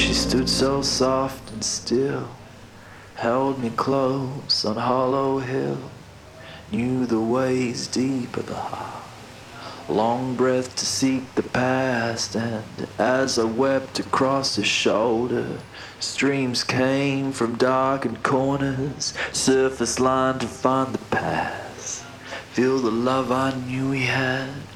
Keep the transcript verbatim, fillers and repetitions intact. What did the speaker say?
She stood so soft and still, held me close on Hollow Hill, knew the ways deep of the heart, long breath to seek the past. And as I wept across her shoulder, streams came from darkened corners, surface line to find the past. Feel the love I knew we had,